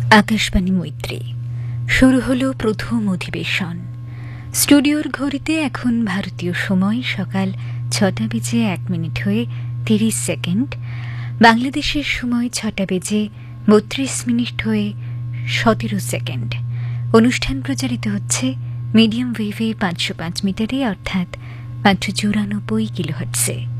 আকাশবাণী মৈত্রী শুরু হলো প্রথম অধিবেশন। স্টুডিওর ঘড়িতে এখন ভারতীয় সময় সকাল ৬টা বেজে ১ মিনিট হয়ে ৩০ সেকেন্ড, বাংলাদেশের সময় ৬টা বেজে ৩২ মিনিট হয়ে ১৭ সেকেন্ড। অনুষ্ঠান প্রচারিত হচ্ছে মিডিয়াম ওয়েভে ৫০৫ মিটারে, অর্থাৎ ৫৯৪ কিলোহার্টজে।